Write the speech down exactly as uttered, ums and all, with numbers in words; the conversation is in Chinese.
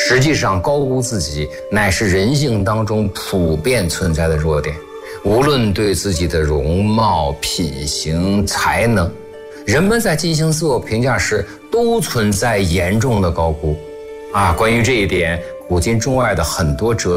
实际上，高估自己乃是人性当中普遍存在的弱点。无论对自己的容貌、品行、才能，人们在进行自我评价时都存在严重的高估。啊，关于这一点，古今中外的很多哲